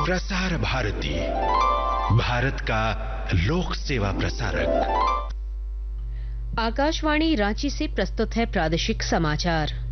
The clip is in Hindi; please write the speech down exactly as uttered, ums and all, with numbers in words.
प्रसार भारती, भारत का लोक सेवा प्रसारक। आकाशवाणी रांची से प्रस्तुत है प्रादेशिक समाचार।